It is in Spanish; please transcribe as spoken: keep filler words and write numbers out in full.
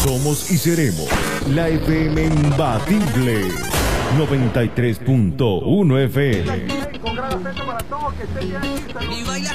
Somos y seremos la F M imbatible. noventa y tres punto uno F M. Con gran afecto para todos, que estén bien. Y baila